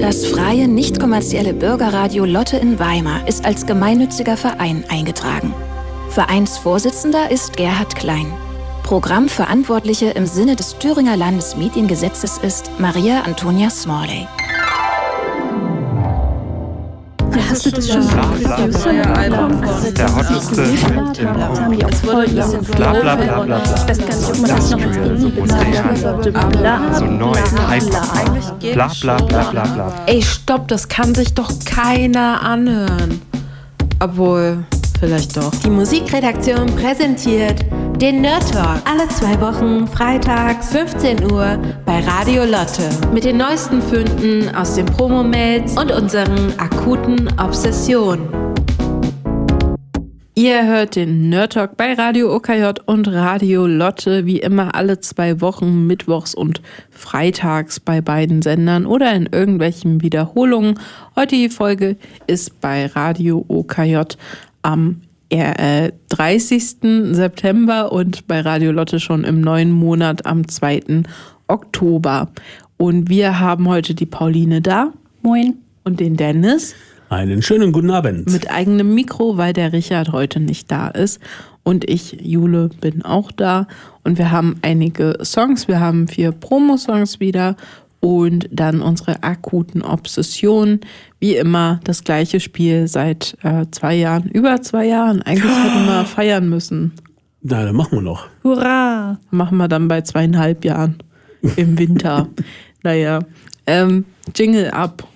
Das freie, nicht kommerzielle Bürgerradio Lotte in Weimar ist als gemeinnütziger Verein eingetragen. Vereinsvorsitzender ist Gerhard Klein. Programmverantwortliche im Sinne des Thüringer Landesmediengesetzes ist Maria Antonia Smalley. Hast du das schon der hotteste bla bla bla bla Ich weiß gar nicht, ob man das noch so neu, Hype, bla bla bla bla bla. Ey, stopp, das kann sich doch keiner anhören. Obwohl, vielleicht doch. Die Musikredaktion präsentiert den Nerd Talk. Alle 2 Wochen, freitags, 15 Uhr bei Radio Lotte. Mit den neuesten Fünden aus den Promo-Mails und unseren akuten Obsessionen. Ihr hört den Nerd Talk bei Radio OKJ und Radio Lotte, wie immer alle 2 Wochen, mittwochs und freitags bei beiden Sendern oder in irgendwelchen Wiederholungen. Heute die Folge ist bei Radio OKJ am 30. September und bei Radio Lotte schon im neuen Monat am 2. Oktober. Und wir haben heute die Pauline da. Moin. Und den Dennis. Einen schönen guten Abend. Mit eigenem Mikro, weil der Richard heute nicht da ist. Und ich, Jule, bin auch da. Und wir haben einige Songs. Wir haben 4 Promo-Songs wieder. Und dann unsere akuten Obsessionen. Wie immer das gleiche Spiel seit 2 Jahren. Über 2 Jahren. Eigentlich hätten wir feiern müssen. Na, dann machen wir noch. Hurra! Machen wir dann bei 2,5 Jahren. Im Winter. Naja. Jingle ab.